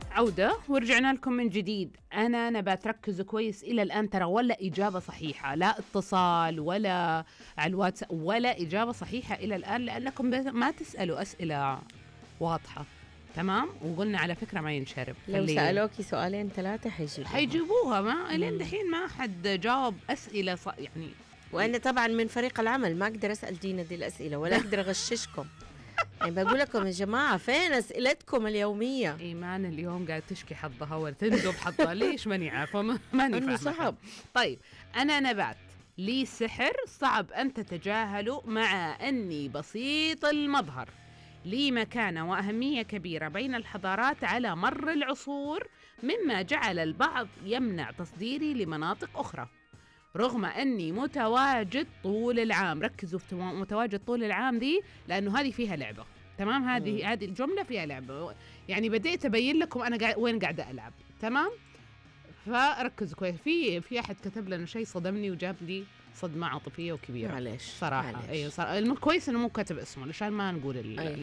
عودة ورجعنا لكم من جديد. أنا نبات ركزوا كويس إلى الآن ترى ولا إجابة صحيحة، لا اتصال ولا على الواتساب ولا إجابة صحيحة إلى الآن، لأنكم ما تسألوا أسئلة واضحة. تمام. وقلنا على فكرة ما ينشرب، لو سألوكي سؤالين ثلاثة حيجيبوها. ما إلين دحين ما حد جاوب أسئلة يعني. وأنا طبعا من فريق العمل ما أقدر أسأل دينا دي الأسئلة ولا أقدر أغششكم. يعني بقول لكم يا جماعة فين أسئلتكم اليومية؟ إيمان اليوم قاعد تشكي حظها وتندب حظها. ليش ماني عارفة؟ ماني فاهمة. صعب. طيب أنا نبات لي سحر صعب أن تتجاهله مع أني بسيط المظهر، لي مكانة وأهمية كبيرة بين الحضارات على مر العصور، مما جعل البعض يمنع تصديري لمناطق أخرى رغم أني متواجد طول العام. ركزوا في متواجد طول العام دي لأنه هذه فيها لعبة. تمام. هذه الجملة فيها لعبة، يعني بديت أبين لكم أنا وين قاعدة ألعب. تمام. فركزوا كويس. في أحد كتب لنا شيء صدمني وجاب لي صدمة عاطفية وكبيرة. معلش صراحة. أي صراحة. كويس إنه مو كاتب اسمه عشان ما نقول